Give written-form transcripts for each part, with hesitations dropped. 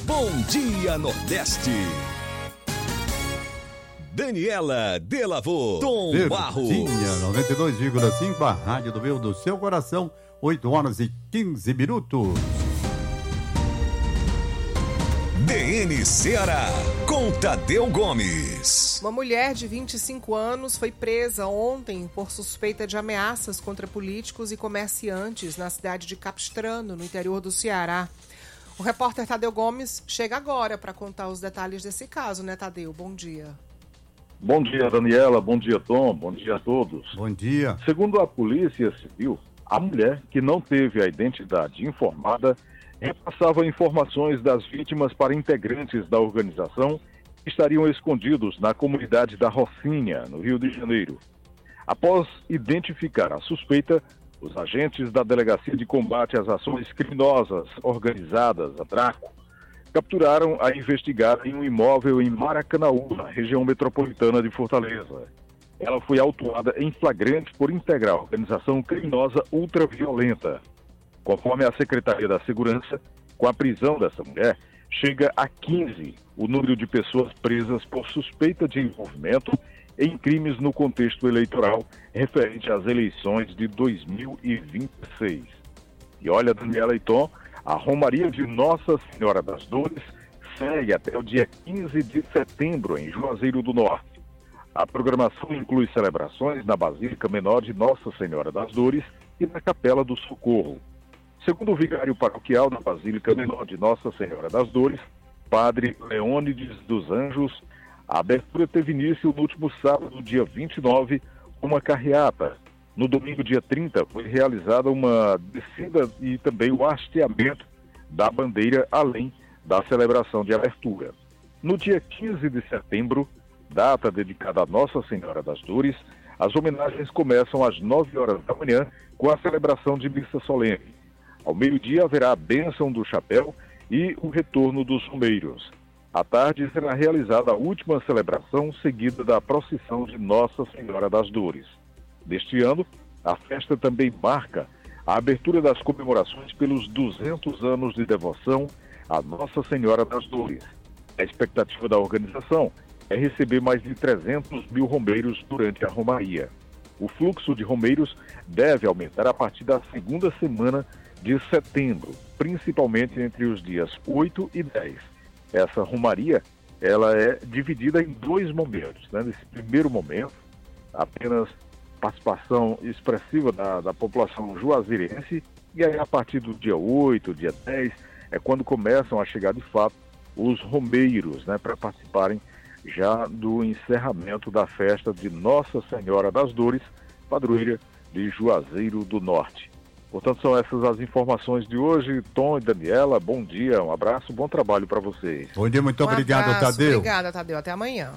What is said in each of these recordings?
Bom Dia Nordeste. Daniela Delavô, Tom Barros. 92,5, a rádio do meu, do seu coração, 8h15. DN Ceará, com Tadeu Gomes. Uma mulher de 25 anos foi presa ontem por suspeita de ameaças contra políticos e comerciantes na cidade de Capistrano, no interior do Ceará. O repórter Tadeu Gomes chega agora para contar os detalhes desse caso, né, Tadeu? Bom dia. Bom dia, Daniela. Bom dia, Tom. Bom dia a todos. Bom dia. Segundo a Polícia Civil, a mulher, que não teve a identidade informada, repassava informações das vítimas para integrantes da organização que estariam escondidos na comunidade da Rocinha, no Rio de Janeiro. Após identificar a suspeita, os agentes da Delegacia de Combate às Ações Criminosas Organizadas, a DRACO, capturaram a investigada em um imóvel em Maracanaú, na região metropolitana de Fortaleza. Ela foi autuada em flagrante por integrar a organização criminosa ultraviolenta. Conforme a Secretaria da Segurança, com a prisão dessa mulher, chega a 15 o número de pessoas presas por suspeita de envolvimento em crimes no contexto eleitoral referente às eleições de 2026. E olha, Daniela e Tom, a Romaria de Nossa Senhora das Dores segue até o dia 15 de setembro em Juazeiro do Norte. A programação inclui celebrações na Basílica Menor de Nossa Senhora das Dores e na Capela do Socorro. Segundo o vigário paroquial da Basílica Menor de Nossa Senhora das Dores, Padre Leônides dos Anjos, a abertura teve início no último sábado, dia 29, com uma carreata. No domingo, dia 30, foi realizada uma descida e também o hasteamento da bandeira, além da celebração de abertura. No dia 15 de setembro, data dedicada a Nossa Senhora das Dores, as homenagens começam às 9 horas da manhã com a celebração de missa solene. Ao meio-dia haverá a bênção do chapéu e o retorno dos romeiros. À tarde será realizada a última celebração, seguida da procissão de Nossa Senhora das Dores. Deste ano, a festa também marca a abertura das comemorações pelos 200 anos de devoção à Nossa Senhora das Dores. A expectativa da organização é receber mais de 300 mil romeiros durante a romaria. O fluxo de romeiros deve aumentar a partir da segunda semana de setembro, principalmente entre os dias 8 e 10. Essa romaria, ela é dividida em dois momentos, né? Nesse primeiro momento, apenas participação expressiva da população juazeirense, e aí a partir do dia 8, dia 10, é quando começam a chegar de fato os romeiros, né, para participarem já do encerramento da festa de Nossa Senhora das Dores, padroeira de Juazeiro do Norte. Portanto, são essas as informações de hoje. Tom e Daniela, bom dia, um abraço, bom trabalho para vocês. Bom dia, muito obrigado, abraço, Tadeu. Obrigada, Tadeu. Até amanhã.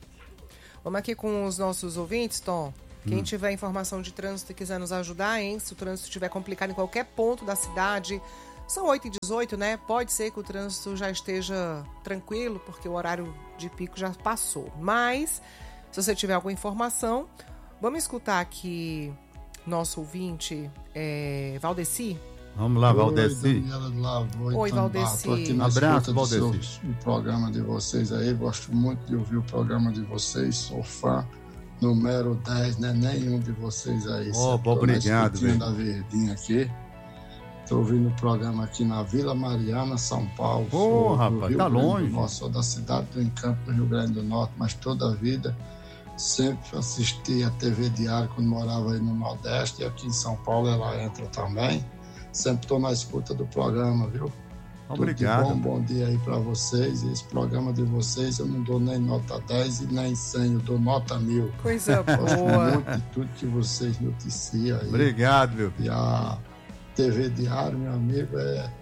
Vamos aqui com os nossos ouvintes, Tom. Quem tiver informação de trânsito e quiser nos ajudar, hein? Se o trânsito estiver complicado em qualquer ponto da cidade, são 8h18, né? Pode ser que o trânsito já esteja tranquilo, porque o horário de pico já passou. Mas, se você tiver alguma informação, vamos escutar aqui nosso ouvinte, Valdeci. Vamos lá, Valdeci. Oi, Valdeci. Abraço, Valdeci. O programa de vocês aí, gosto muito de ouvir o programa de vocês, sou fã. Número 10, né? Nenhum de vocês aí. Obrigado, velho. Da Verdinha aqui. Estou ouvindo o programa aqui na Vila Mariana, São Paulo. Rapaz, tá longe. Sou da cidade do Encanto, do Rio Grande do Norte, mas toda a vida sempre assisti a TV Diário quando morava aí no Nordeste, e aqui em São Paulo ela entra também. Sempre estou na escuta do programa, viu? Obrigado. Bom dia aí para vocês. E esse programa de vocês eu não dou nem nota 10 e nem 100, eu dou nota 1000. Coisa Gosto boa. muito de tudo que vocês noticiam aí. Obrigado, meu. E a TV Diário, meu amigo,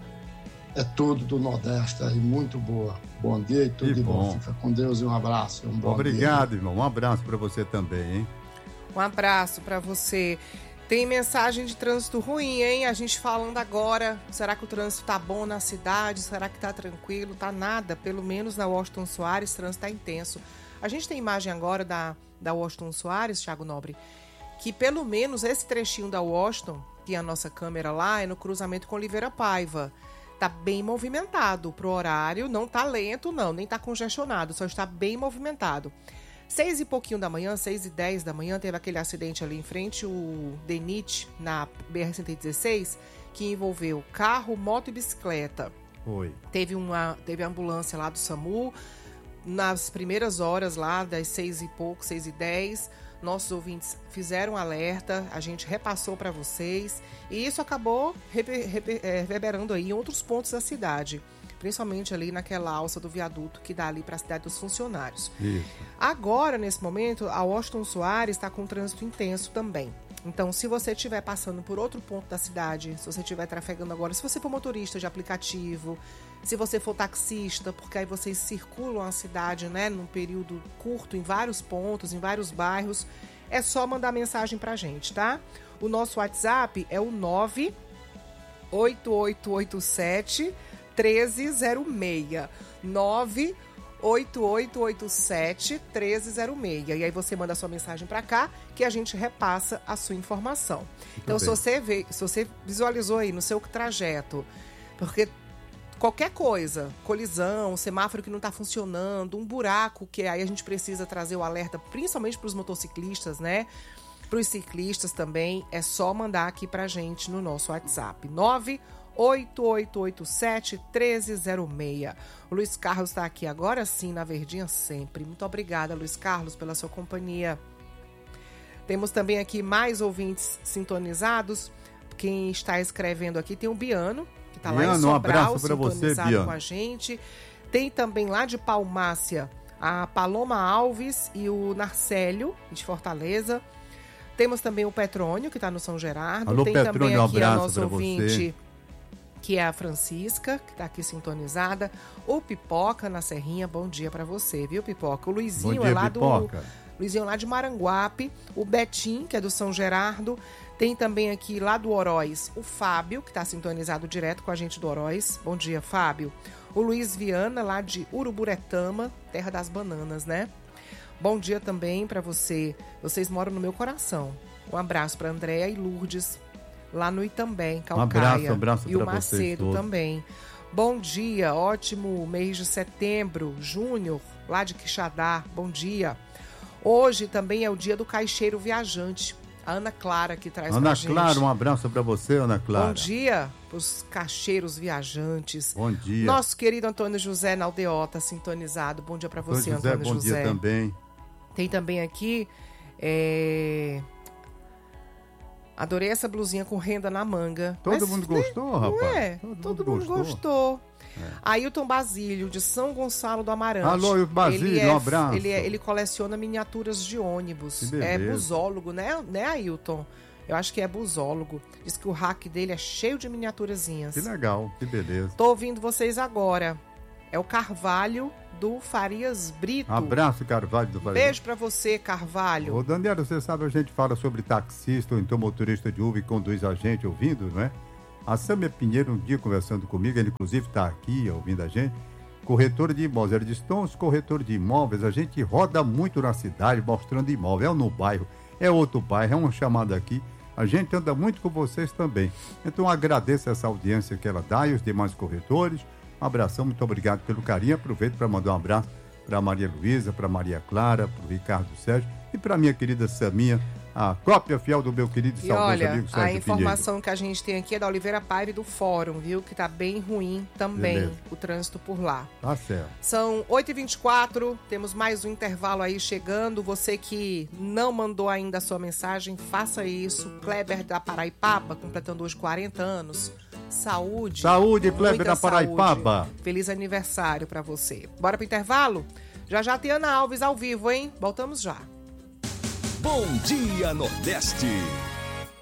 é tudo do Nordeste aí, muito boa. Bom dia e tudo de bom. Fica com Deus e um abraço. Obrigado, irmão. Um abraço para você também, hein? Um abraço para você. Tem mensagem de trânsito ruim, hein? A gente falando agora, será que o trânsito tá bom na cidade? Será que tá tranquilo? Tá nada, pelo menos na Washington Soares, o trânsito tá intenso. A gente tem imagem agora da Washington Soares, Thiago Nobre, que pelo menos esse trechinho da Washington, que é a nossa câmera lá, é no cruzamento com Oliveira Paiva. Tá bem movimentado pro horário, não tá lento não, nem tá congestionado, só está bem movimentado. 6 e pouquinho da manhã, 6h10 da manhã, teve aquele acidente ali em frente, o DENIT, na BR-116, que envolveu carro, moto e bicicleta. Foi. Teve ambulância lá do SAMU, nas primeiras horas lá, das 6 e pouco, 6h10, nossos ouvintes fizeram alerta, a gente repassou para vocês, e isso acabou reverberando aí em outros pontos da cidade, principalmente ali naquela alça do viaduto que dá ali para a cidade dos funcionários. Isso. Agora, nesse momento, a Washington Soares está com trânsito intenso também. Então, se você estiver passando por outro ponto da cidade, se você estiver trafegando agora, se você for motorista de aplicativo, se você for taxista, porque aí vocês circulam a cidade, né, num período curto, em vários pontos, em vários bairros, é só mandar mensagem pra gente, tá? O nosso WhatsApp é o 98887 1306. 98887 1306. E aí você manda a sua mensagem para cá que a gente repassa a sua informação. Então, se você visualizou aí no seu trajeto, porque qualquer coisa, colisão, semáforo que não está funcionando, um buraco que aí a gente precisa trazer o alerta, principalmente para os motociclistas, né? Para os ciclistas também, é só mandar aqui pra gente no nosso WhatsApp. 98887 1306. O Luiz Carlos está aqui agora sim, na Verdinha sempre. Muito obrigada, Luiz Carlos, pela sua companhia. Temos também aqui mais ouvintes sintonizados. Quem está escrevendo aqui tem o Biano, que está lá em Sobral, um sintonizado você, com a gente. Tem também lá de Palmácia a Paloma Alves e o Narcélio, de Fortaleza. Temos também o Petrônio, que está no São Gerardo. Alô, tem Petrônio, também aqui a nossa ouvinte, você, que é a Francisca, que está aqui sintonizada. O Pipoca na Serrinha, bom dia para você, viu, Pipoca? O Luizinho bom dia, é lá Pipoca. Luizinho lá de Maranguape. O Betim, que é do São Gerardo. Tem também aqui lá do Oroz o Fábio, que está sintonizado direto com a gente do Oroz. Bom dia, Fábio. O Luiz Viana, lá de Uruburetama, terra das bananas, né? Bom dia também para você. Vocês moram no meu coração. Um abraço para Andréa e Lourdes, lá no Itambé, em Calcaia. Um abraço e o para vocês Macedo todos. também. Bom dia, ótimo mês de setembro. Júnior, lá de Quixadá, bom dia. Hoje também é o dia do caixeiro viajante. A Ana Clara que traz pra gente. Ana Clara, um abraço para você, Ana Clara. Bom dia pros caixeiros viajantes. Bom dia. Nosso querido Antônio José na Aldeota, sintonizado. Bom dia para você, Antônio Bom José. dia também. Tem também aqui, adorei essa blusinha com renda na manga. Todo mundo gostou, rapaz? É, todo mundo gostou. Ailton Basílio, de São Gonçalo do Amarante. Alô, Basílio, um abraço. Ele coleciona miniaturas de ônibus. É busólogo, né, Ailton? Eu acho que é busólogo. Diz que o rack dele é cheio de miniaturazinhas. Que legal, que beleza. Tô ouvindo vocês agora. É o Carvalho do Farias Brito. Abraço, Carvalho do Farias. Beijo pra você, Carvalho. Ô, Daniela, você sabe, a gente fala sobre taxista ou então motorista de Uber e conduz a gente ouvindo, não é? A Sâmia Pinheiro, um dia conversando comigo, ele inclusive está aqui ouvindo a gente, corretora de imóveis. Ela disse, Tons, corretor de imóveis, a gente roda muito na cidade mostrando imóvel, é no bairro, é outro bairro, é uma chamada aqui, a gente anda muito com vocês também. Então agradeço essa audiência que ela dá e os demais corretores. Um abração, muito obrigado pelo carinho. Aproveito para mandar um abraço para Maria Luísa, para Maria Clara, para o Ricardo Sérgio e para minha querida Saminha, a cópia fiel do meu querido e saudoso amigo Sérgio a informação Pinheiro. Que a gente tem aqui é da Oliveira Paiva do Fórum, viu? Que tá bem ruim também. Beleza. O trânsito por lá. Tá certo. São 8h24, temos mais um intervalo aí chegando. Você que não mandou ainda a sua mensagem, faça isso. Kleber da Paraipaba, completando hoje 40 anos. Saúde. Saúde, Kleber da saúde. Paraipaba. Feliz aniversário pra você. Bora pro intervalo? Já tem Ana Alves ao vivo, hein? Voltamos já. Bom dia, Nordeste.